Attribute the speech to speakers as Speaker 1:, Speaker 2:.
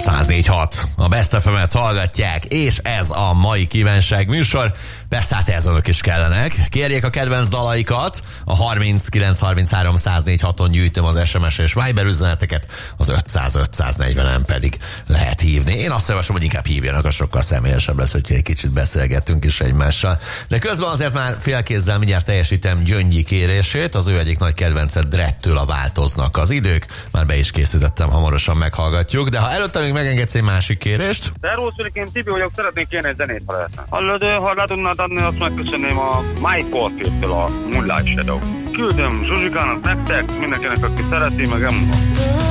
Speaker 1: 104.6. A Best FM-et hallgatják, és ez a mai kívánság műsor. Persze hát ez önök is kellenek. Kérjék a kedvenc dalaikat. A 3933-104.6-on gyűjtöm az SMS és Viber üzeneteket, az 500-540-en pedig lehet hívni. Én azt javaslom, hogy inkább hívjanak, a sokkal személyesebb lesz, hogyha egy kicsit beszélgetünk is egymással. De közben azért már félkézzel mindjárt teljesítem Gyöngyi kérését. Az ő egyik nagy kedvence Drettől a Változnak az idők. Már be is készítettem, hamarosan meghallgatjuk. De ha előtte még megengedsz egy másik kérést.
Speaker 2: Szervusz, én Tibi vagyok, szeretnék kérni egy zenét, ha lehetne. Hallod, ha le tudnád adni, azt megköszönném a Mike Portfield-től a Moonlight Shadow. Küldöm Zsuzsikának, nektek, mindenkinek, aki szereti, meg emma.